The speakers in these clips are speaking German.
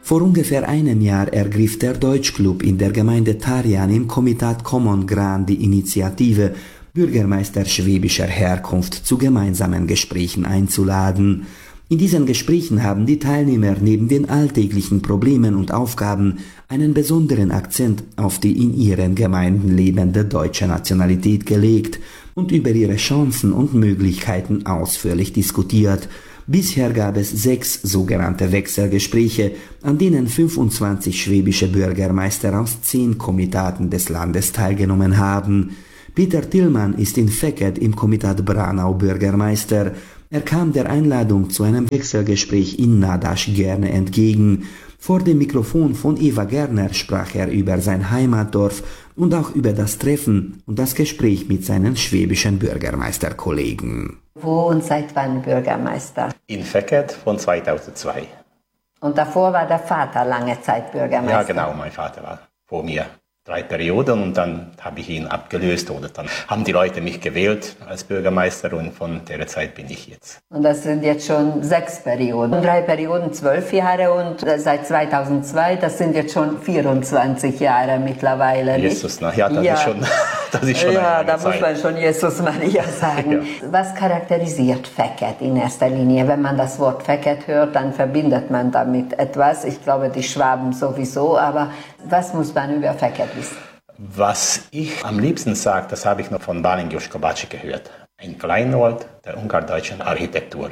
Vor ungefähr einem Jahr ergriff der Deutschclub in der Gemeinde Tarjan im Komitat Common Gran die Initiative, Bürgermeister schwäbischer Herkunft zu gemeinsamen Gesprächen einzuladen. In diesen Gesprächen haben die Teilnehmer neben den alltäglichen Problemen und Aufgaben einen besonderen Akzent auf die in ihren Gemeinden lebende deutsche Nationalität gelegt und über ihre Chancen und Möglichkeiten ausführlich diskutiert. Bisher gab es 6 sogenannte Wechselgespräche, an denen 25 schwäbische Bürgermeister aus 10 Komitaten des Landes teilgenommen haben. Peter Tillmann ist in Feked im Komitat Branau Bürgermeister. Er kam der Einladung zu einem Wechselgespräch in Nadasch gerne entgegen. Vor dem Mikrofon von Eva Gerner sprach er über sein Heimatdorf und auch über das Treffen und das Gespräch mit seinen schwäbischen Bürgermeisterkollegen. Wo und seit wann Bürgermeister? In Feked von 2002. Und davor war der Vater lange Zeit Bürgermeister? Ja, genau, mein Vater war vor mir 3 Perioden und dann habe ich ihn abgelöst oder dann haben die Leute mich gewählt als Bürgermeister und von der Zeit bin ich jetzt. Und das sind jetzt schon 6 Perioden. 3 Perioden, 12 Jahre und seit 2002, das sind jetzt schon 24 Jahre mittlerweile. Jesus, na ja, das ist schon ja, eine da Zeit. Muss man schon Jesus Maria sagen. Ja. Was charakterisiert Feked in erster Linie? Wenn man das Wort Feked hört, dann verbindet man damit etwas. Ich glaube, die Schwaben sowieso, aber was muss man über Feked wissen? Was ich am liebsten sage, das habe ich noch von Balin Joskobaci gehört. Ein Kleinod der ungardeutschen Architektur.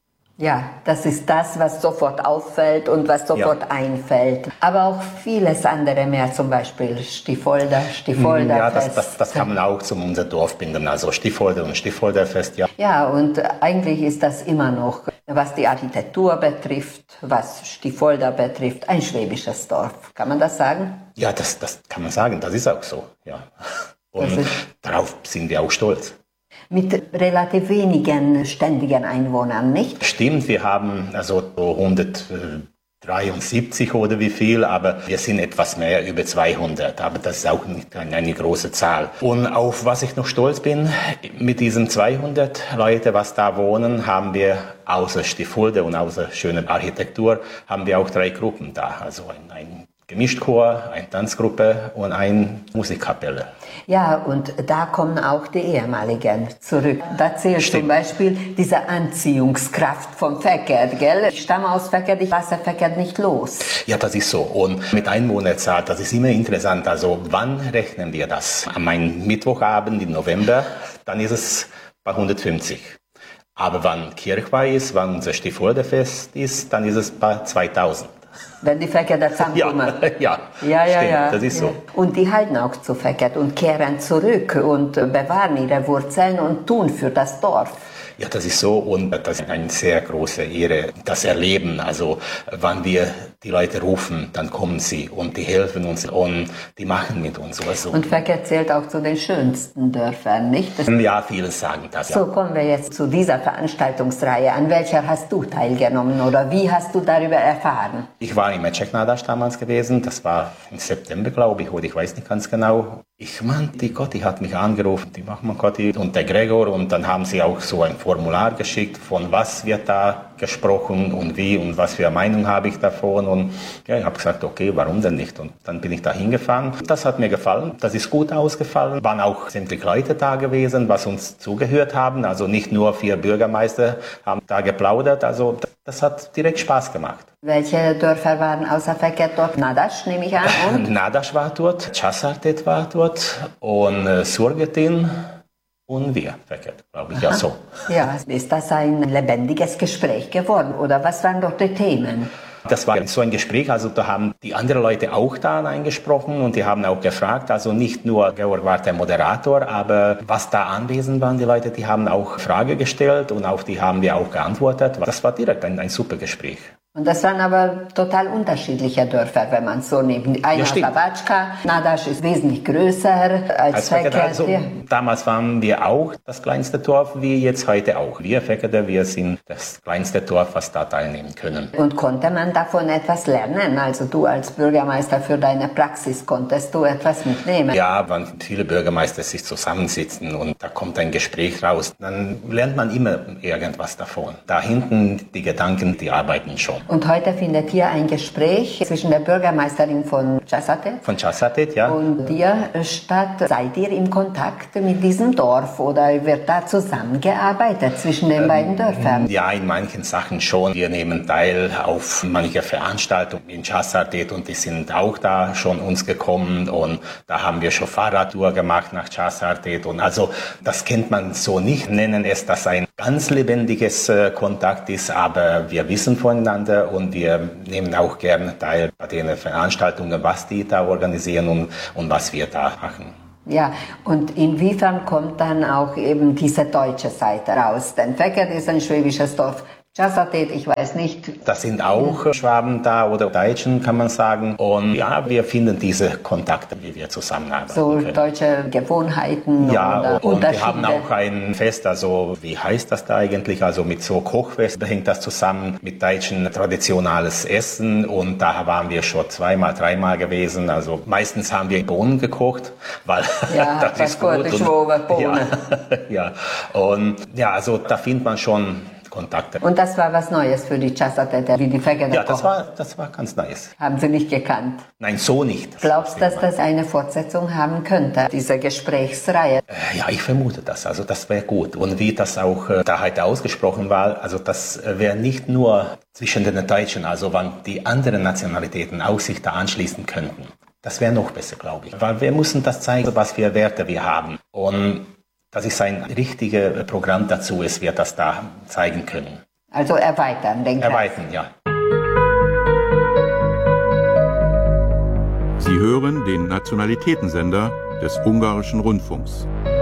Ja, das ist das, was sofort auffällt und was sofort einfällt. Aber auch vieles andere mehr, zum Beispiel Stiefholder-Fest. Ja, das kann man auch zu unserem Dorf binden, also Stiefholder und Stiefholderfest, ja. Ja, und eigentlich ist das immer noch, was die Architektur betrifft, was Stiefholder betrifft, ein schwäbisches Dorf. Kann man das sagen? Ja, das kann man sagen, das ist auch so, ja. Und darauf sind wir auch stolz. Mit relativ wenigen ständigen Einwohnern, nicht? Stimmt, wir haben also 173 oder wie viel, aber wir sind etwas mehr, über 200, aber das ist auch nicht eine große Zahl. Und auf was ich noch stolz bin, mit diesen 200 Leute, was da wohnen, haben wir außer Stiefholder und außer schöner Architektur, haben wir auch 3 Gruppen da, also ein Gemischchor, eine Tanzgruppe und eine Musikkapelle. Ja, und da kommen auch die ehemaligen zurück. Da zählt zum Beispiel diese Anziehungskraft von Feked, gell? Ich stamme aus Feked, ich lasse Feked nicht los. Ja, das ist so. Und mit Einwohnerzahl, das ist immer interessant. Also wann rechnen wir das? Am Mittwochabend im November, dann ist es bei 150. Aber wann Kirchweih ist, wann unser Stiefholderfest ist, dann ist es bei 2000. Wenn die Fekeder zusammenkommen. Ja, das ist so. Und die halten auch zu Feked und kehren zurück und bewahren ihre Wurzeln und tun für das Dorf. Ja, das ist so und das ist eine sehr große Ehre, das Erleben. Also, wenn wir die Leute rufen, dann kommen sie und die helfen uns und die machen mit uns. Also, und Feked zählt auch zu den schönsten Dörfern, nicht? Ja, viele sagen das. So, kommen wir jetzt zu dieser Veranstaltungsreihe. An welcher hast du teilgenommen oder wie hast du darüber erfahren? Ich war in Meček Nadaš damals gewesen, das war im September, glaube ich, oder ich weiß nicht ganz genau. Ich meine, die Gotti hat mich angerufen, die Machmann Gotti und der Gregor und dann haben sie auch so ein Formular geschickt, von was wird da gesprochen und wie und was für eine Meinung habe ich davon und ja, ich habe gesagt, okay, warum denn nicht? Und dann bin ich da hingefahren. Das hat mir gefallen, das ist gut ausgefallen. Waren auch sämtliche Leute da gewesen, was uns zugehört haben, also nicht nur 4 Bürgermeister haben da geplaudert, also das hat direkt Spaß gemacht. Welche Dörfer waren außer Feked dort? Nadaš, nehme ich an, und? Nadaš war dort, Časartet war dort und Surgetin und wir, Feked, glaube ich, ja so. Ja, ist das ein lebendiges Gespräch geworden oder was waren dort die Themen? Das war so ein Gespräch, also da haben die anderen Leute auch da eingesprochen und die haben auch gefragt, also nicht nur Georg war der Moderator, aber was da anwesend waren, die Leute, die haben auch Fragen gestellt und auf die haben wir auch geantwortet. Das war direkt ein super Gespräch. Und das waren aber total unterschiedliche Dörfer, wenn man es so nimmt. Einer ist Labatschka, Nadaš ist wesentlich größer als Feked. Also, damals waren wir auch das kleinste Dorf, wie jetzt heute auch. Wir Fekeder, wir sind das kleinste Dorf, was da teilnehmen können. Und konnte man davon etwas lernen? Also du als Bürgermeister für deine Praxis, konntest du etwas mitnehmen? Ja, wenn viele Bürgermeister sich zusammensitzen und da kommt ein Gespräch raus, dann lernt man immer irgendwas davon. Da hinten die Gedanken, die arbeiten schon. Und heute findet hier ein Gespräch zwischen der Bürgermeisterin von Chasatet und dir statt. Seid ihr im Kontakt mit diesem Dorf oder wird da zusammengearbeitet zwischen den beiden Dörfern? Ja, in manchen Sachen schon. Wir nehmen teil auf manche Veranstaltungen in Chasatet und die sind auch da schon uns gekommen und da haben wir schon Fahrradtour gemacht nach Chasatet und also das kennt man so nicht, nennen es, dass ein ganz lebendiges Kontakt ist, aber wir wissen voneinander und wir nehmen auch gerne teil bei den Veranstaltungen, was die da organisieren und was wir da machen. Ja, und inwiefern kommt dann auch eben diese deutsche Seite raus? Denn Feket ist ein schwäbisches Dorf. Chasatet, ich weiß nicht. Das sind auch Schwaben da oder Deutschen, kann man sagen. Und ja, wir finden diese Kontakte, wie wir zusammenarbeiten so können. Deutsche Gewohnheiten ja, oder und Unterschiede. Wir haben auch ein Fest, also wie heißt das da eigentlich? Also mit so Kochfest hängt das zusammen mit deutschen traditionelles Essen. Und da waren wir schon 2-mal, 3-mal gewesen. Also meistens haben wir Bohnen gekocht, weil ja, das ist gut. Ja, ja, und ja, also da findet man schon Kontakte. Und das war was Neues für die Chasateter, wie die Feketer Ja, das war ganz nice. Haben Sie nicht gekannt? Nein, so nicht. Glaubst du, dass das eine Fortsetzung haben könnte, diese Gesprächsreihe? Ja, ich vermute das. Also das wäre gut. Und wie das auch da heute ausgesprochen war, also das wäre nicht nur zwischen den Deutschen, also wann die anderen Nationalitäten auch sich da anschließen könnten. Das wäre noch besser, glaube ich. Weil wir müssen das zeigen, was für Werte wir haben. Und das ist ein richtiges Programm dazu, es wird das da zeigen können. Also erweitern, denke ich. Erweitern, ja. Sie hören den Nationalitätensender des Ungarischen Rundfunks.